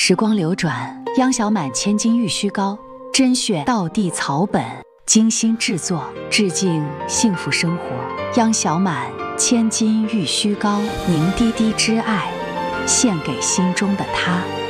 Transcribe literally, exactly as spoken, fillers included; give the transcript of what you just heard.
时光流转，央小满千金玉虚膏，甄选道地草本，精心制作，致敬幸福生活。央小满千金玉虚膏，凝滴滴之爱，献给心中的他。